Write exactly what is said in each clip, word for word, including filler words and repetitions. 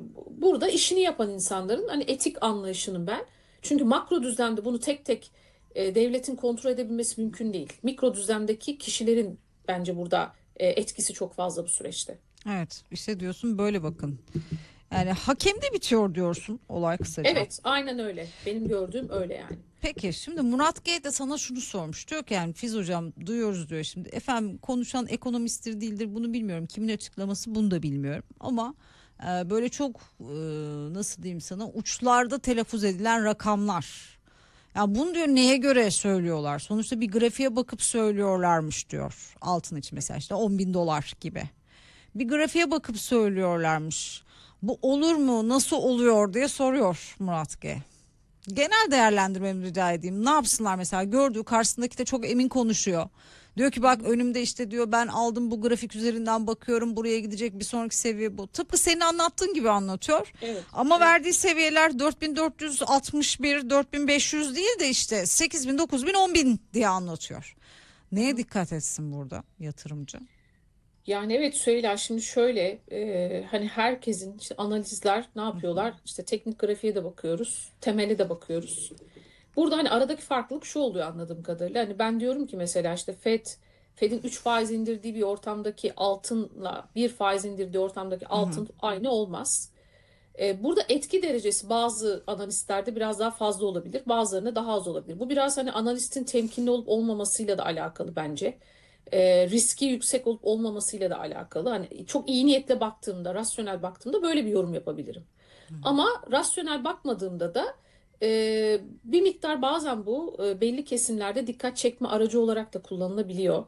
burada işini yapan insanların hani etik anlayışının ben. Çünkü makro düzlemde bunu tek tek e, devletin kontrol edebilmesi mümkün değil. Mikro düzlemdeki kişilerin bence burada e, etkisi çok fazla bu süreçte. Evet, işte diyorsun böyle bakın. Yani hakemde bitiyor diyorsun olay kısaca. Evet, aynen öyle. Benim gördüğüm öyle yani. Peki şimdi Murat G de sana şunu sormuş. Diyor ki yani Fiz hocam duyuyoruz diyor şimdi. Efendim konuşan ekonomisttir değildir bunu bilmiyorum. Kimin açıklaması bunu da bilmiyorum. Ama e, böyle çok e, nasıl diyeyim sana uçlarda telaffuz edilen rakamlar. Ya bunu diyor neye göre söylüyorlar? Sonuçta bir grafiğe bakıp söylüyorlarmış diyor. Altın için mesela işte on bin dolar gibi. Bir grafiğe bakıp söylüyorlarmış. Bu olur mu nasıl oluyor diye soruyor Murat G. Genel değerlendirmemi rica edeyim. Ne yapsınlar mesela gördüğü karşısındaki de çok emin konuşuyor. Diyor ki bak önümde işte diyor ben aldım bu grafik üzerinden bakıyorum buraya gidecek bir sonraki seviye bu. Tıpkı senin anlattığın gibi anlatıyor. Evet, Ama evet. verdiği seviyeler dört bin dört yüz altmış bir dört bin beş yüz değil de işte sekiz bin dokuz bin on bin diye anlatıyor. Neye dikkat etsin burada yatırımcı? Yani evet Süheyla, şimdi şöyle e, hani herkesin işte analizler ne Hı hı. yapıyorlar? İşte teknik grafiğe de bakıyoruz, temele de bakıyoruz. Burada hani aradaki farklılık şu oluyor anladığım kadarıyla. Hani ben diyorum ki mesela işte Fed Fed'in üç faiz indirdiği bir ortamdaki altınla bir faiz indirdiği ortamdaki Hı hı. altın aynı olmaz. E, burada etki derecesi bazı analistlerde biraz daha fazla olabilir, bazılarında daha az olabilir. Bu biraz hani analistin temkinli olup olmamasıyla da alakalı bence. E, riski yüksek olup olmamasıyla da alakalı. Hani çok iyi niyetle baktığımda, rasyonel baktığımda böyle bir yorum yapabilirim. Ama rasyonel bakmadığımda da e, bir miktar bazen bu e, belli kesimlerde dikkat çekme aracı olarak da kullanılabiliyor.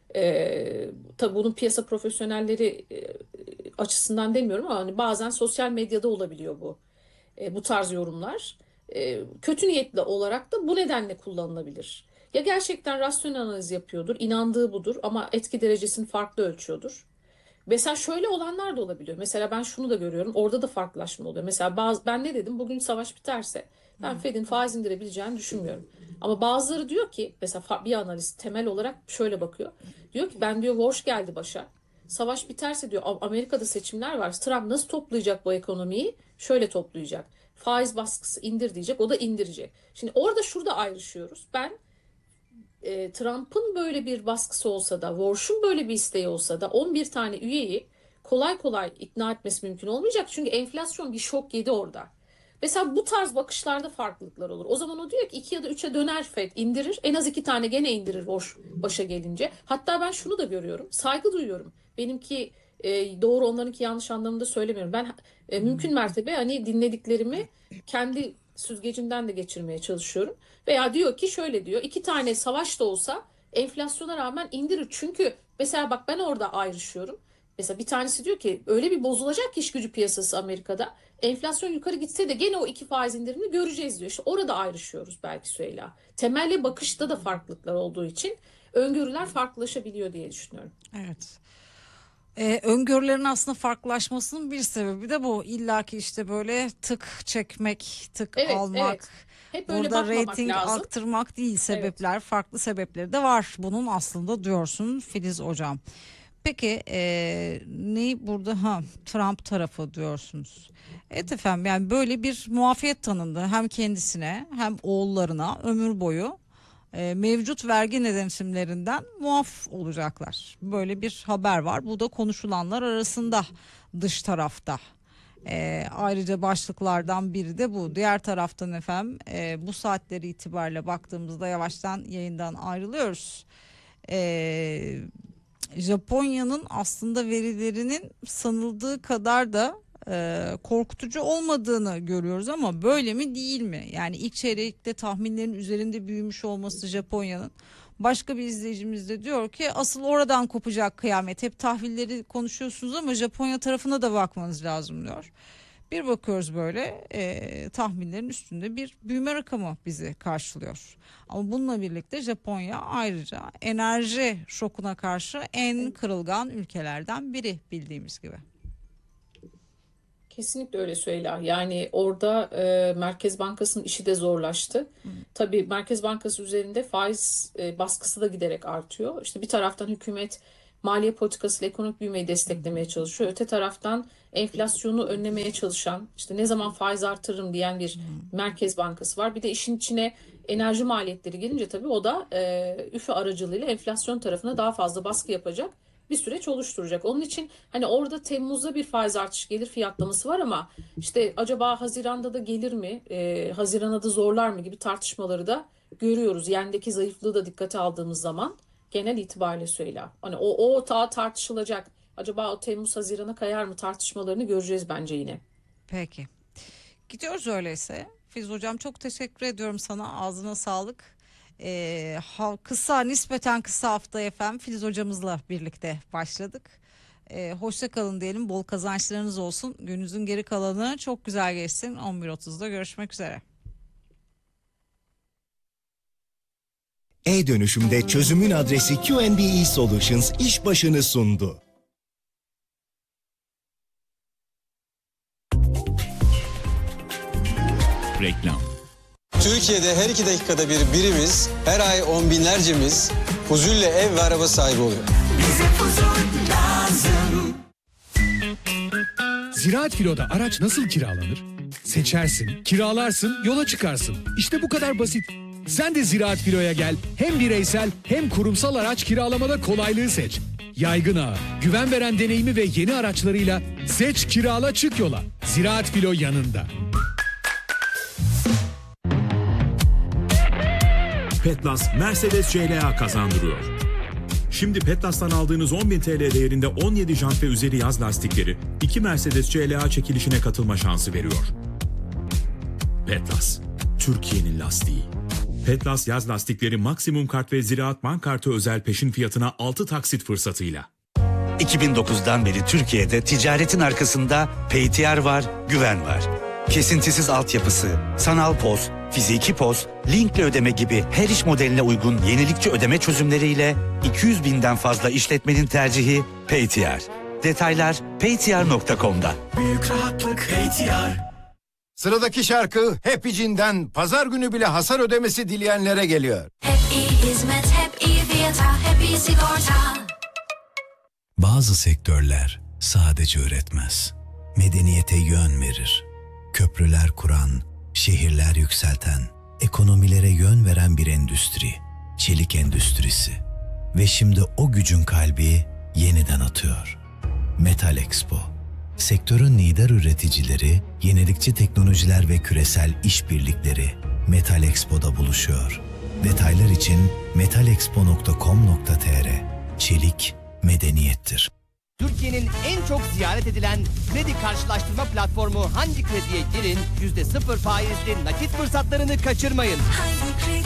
E, tabii bunun piyasa profesyonelleri e, açısından demiyorum ama hani bazen sosyal medyada olabiliyor bu e, bu tarz yorumlar. E, kötü niyetli olarak da bu nedenle kullanılabilir. Ya gerçekten rasyonel analiz yapıyordur, inandığı budur ama etki derecesini farklı ölçüyordur. Mesela şöyle olanlar da olabiliyor. Mesela ben şunu da görüyorum. Orada da farklılaşma oluyor. Mesela bazı, ben ne dedim? Bugün savaş biterse ben Fed'in faiz indirebileceğini düşünmüyorum. Ama bazıları diyor ki mesela bir analist temel olarak şöyle bakıyor. Diyor ki ben diyor Warsh geldi başa. Savaş biterse diyor Amerika'da seçimler var. Trump nasıl toplayacak bu ekonomiyi? Şöyle toplayacak. Faiz baskısı indir diyecek. O da indirecek. Şimdi orada şurada ayrışıyoruz. Ben e, Trump'ın böyle bir baskısı olsa da, Warsh'un böyle bir isteği olsa da on bir tane üyeyi kolay kolay ikna etmesi mümkün olmayacak. Çünkü enflasyon bir şok yedi orada. Mesela bu tarz bakışlarda farklılıklar olur. O zaman o diyor ki iki ya da üçe döner Fed indirir. En az iki tane gene indirir Warsh başa gelince. Hatta ben şunu da görüyorum. Saygı duyuyorum. Benimki e, doğru, onlarınki yanlış anlamında söylemiyorum. Ben e, mümkün mertebe hani dinlediklerimi kendi süzgecimden de geçirmeye çalışıyorum. Veya diyor ki şöyle diyor, iki tane savaş da olsa enflasyona rağmen indirir. Çünkü mesela bak ben orada ayrışıyorum. Mesela bir tanesi diyor ki öyle bir bozulacak ki iş gücü piyasası Amerika'da. Enflasyon yukarı gitse de gene o iki faiz indirimini göreceğiz diyor. İşte orada ayrışıyoruz belki Süheyla. Temelli bakışta da farklılıklar olduğu için öngörüler farklılaşabiliyor diye düşünüyorum. Evet. Ee, öngörülerin aslında farklılaşmasının bir sebebi de bu. İlla ki işte böyle tık çekmek, tık Evet, almak, evet. Hep öyle burada bakmamak reyting lazım. arttırmak değil Evet. sebepler, farklı sebepleri de var. Bunun aslında diyorsun Filiz Hocam. Peki ee, neyi burada ha Trump tarafı diyorsunuz. Evet efendim yani böyle bir muafiyet tanındı hem kendisine hem oğullarına ömür boyu e, mevcut vergi denetimlerinden muaf olacaklar. Böyle bir haber var. Bu da konuşulanlar arasında dış tarafta. E, ayrıca başlıklardan biri de bu. Diğer taraftan efendim e, bu saatleri itibariyle baktığımızda yavaştan yayından ayrılıyoruz. E, Japonya'nın aslında verilerinin sanıldığı kadar da e, korkutucu olmadığını görüyoruz ama böyle mi değil mi? Yani ilk çeyrekte tahminlerin üzerinde büyümüş olması Japonya'nın. Başka bir izleyicimiz de diyor ki asıl oradan kopacak kıyamet. Hep tahvilleri konuşuyorsunuz ama Japonya tarafına da bakmanız lazım diyor. Bir bakıyoruz böyle e, tahminlerin üstünde bir büyüme rakamı bizi karşılıyor. Ama bununla birlikte Japonya ayrıca enerji şokuna karşı en Evet. kırılgan ülkelerden biri bildiğimiz gibi. Kesinlikle öyle Süheyla. Yani orada e, Merkez Bankası'nın işi de zorlaştı. Tabii Merkez Bankası üzerinde faiz e, baskısı da giderek artıyor. İşte bir taraftan hükümet maliye politikasıyla ekonomik büyümeyi desteklemeye çalışıyor. Öte taraftan enflasyonu önlemeye çalışan, işte ne zaman faiz artırırım diyen bir Merkez Bankası var. Bir de işin içine enerji maliyetleri gelince tabii o da e, üfe aracılığıyla enflasyon tarafına daha fazla baskı yapacak bir süreç oluşturacak. Onun için hani orada Temmuz'da bir faiz artış gelir fiyatlaması var ama işte acaba Haziran'da da gelir mi, e, Haziran'a da zorlar mı gibi tartışmaları da görüyoruz. Yendeki zayıflığı da dikkate aldığımız zaman genel itibariyle söyle. Hani o, o ta tartışılacak. Acaba o Temmuz Haziran'a kayar mı tartışmalarını göreceğiz bence yine. Peki. Gidiyoruz öyleyse. Filiz Hocam çok teşekkür ediyorum sana. Ağzına sağlık. Ee, ha, kısa nispeten kısa hafta efendim Filiz Hocamızla birlikte başladık. Ee, hoşça kalın diyelim. Bol kazançlarınız olsun. Gününüzün geri kalanı çok güzel geçsin. on bir otuzda görüşmek üzere. E-dönüşümde çözümün adresi Q N B E Solutions iş başını sundu. Reklam. Türkiye'de her iki dakikada bir birimiz, her ay on binlercemiz huzulle ev ve araba sahibi oluyor. Bize huzur lazım. Ziraat Filo'da araç nasıl kiralanır? Seçersin, kiralarsın, yola çıkarsın. İşte bu kadar basit. Sen de Ziraat Filo'ya gel. Hem bireysel hem kurumsal araç kiralamada kolaylığı seç. Yaygın ağı, güven veren deneyimi ve yeni araçlarıyla seç, kirala, çık yola. Ziraat Filo yanında. Petlas Mercedes C L A kazandırıyor. Şimdi Petlas'tan aldığınız on bin T L değerinde on yedi jant ve üzeri yaz lastikleri iki Mercedes C L A çekilişine katılma şansı veriyor. Petlas, Türkiye'nin lastiği. Petlas yaz lastikleri maksimum kart ve Ziraat Bank kartı özel peşin fiyatına altı taksit fırsatıyla. iki bin dokuzdan beri Türkiye'de ticaretin arkasında P T R var, güven var. Kesintisiz altyapısı, sanal poz, fiziki poz, linkle ödeme gibi her iş modeline uygun yenilikçi ödeme çözümleriyle iki yüz binden fazla işletmenin tercihi P T R. Detaylar paytr nokta com'da. Büyük rahatlık P T R. Sıradaki şarkı Happy Jean'den pazar günü bile hasar ödemesi dileyenlere geliyor. Hep iyi hizmet, hep iyi fiyata, hep iyi sigorta. Bazı sektörler sadece üretmez, medeniyete yön verir. Köprüler kuran, şehirler yükselten, ekonomilere yön veren bir endüstri, çelik endüstrisi. Ve şimdi o gücün kalbi yeniden atıyor. Metal Expo. Sektörün lider üreticileri, yenilikçi teknolojiler ve küresel işbirlikleri Metal Expo'da buluşuyor. Detaylar için metalexpo nokta com nokta tr. Çelik medeniyettir. Türkiye'nin en çok ziyaret edilen kredi karşılaştırma platformu Hangi Kredi'ye girin, yüzde sıfır faizli nakit fırsatlarını kaçırmayın. Hangi kredi?